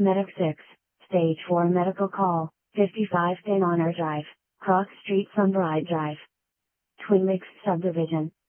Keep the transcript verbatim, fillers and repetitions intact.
Medic six, Stage four Medical Call, fifty-five Thin Honor Drive, Cross Street Sunbride Drive. Twin Lakes Subdivision.